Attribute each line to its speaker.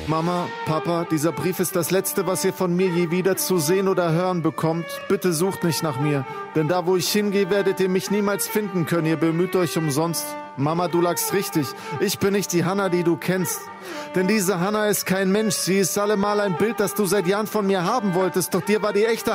Speaker 1: Mama, Papa, dieser Brief ist das Letzte, was ihr von mir je wieder zu sehen oder hören bekommt. Bitte sucht nicht nach mir, denn da, wo ich hingehe, werdet ihr mich niemals finden können. Ihr bemüht euch umsonst. Mama, du lagst richtig. Ich bin nicht die Hannah, die du kennst. Denn diese Hannah ist kein Mensch. Sie ist allemal ein Bild, das du seit Jahren von mir haben wolltest. Doch dir war die echte